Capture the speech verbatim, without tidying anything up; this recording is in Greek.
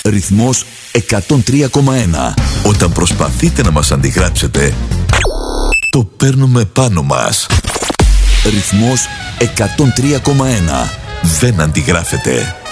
Ρυθμός εκατόν τρία κόμμα ένα. Όταν προσπαθείτε να μας αντιγράψετε, το παίρνουμε πάνω μας. Ρυθμός εκατόν τρία κόμμα ένα. Δεν αντιγράφεται.